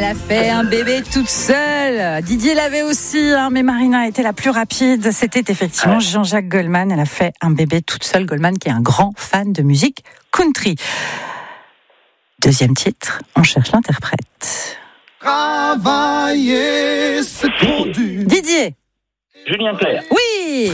a fait un bébé toute seule. Didier l'avait aussi, mais Marina a été la plus rapide. C'était effectivement Jean-Jacques Goldman. Elle a fait un bébé toute seule. Goldman qui est un grand fan de musique country. Deuxième titre, on cherche l'interprète. Travailler, c'est trop dur. Didier. Julien Clerc. Oui.